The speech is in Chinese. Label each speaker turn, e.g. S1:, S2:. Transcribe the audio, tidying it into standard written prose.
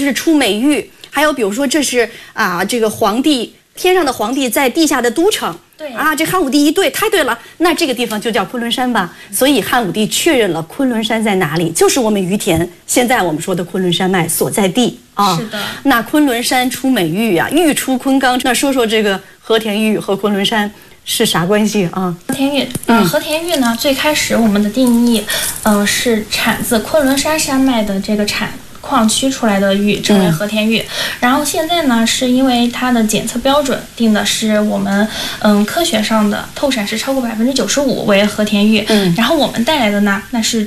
S1: 是出美玉，还有比如说这是这个皇帝天上的皇帝在地下的都城。
S2: 对
S1: 这汉武帝一对，太对了，那这个地方就叫昆仑山吧。所以汉武帝确认了昆仑山在哪里，就是我们于田现在我们说的昆仑山脉所在地啊。
S2: 是的。
S1: 那昆仑山出美玉玉出昆冈。那说说这个和田玉和昆仑山是啥关系啊？
S2: 和田玉，和田玉呢，最开始我们的定义，是产自昆仑山山脉的这个矿区出来的玉称为和田玉，然后现在呢，是因为它的检测标准定的是我们科学上的透闪是超过95%为和田玉，然后我们带来的呢，那是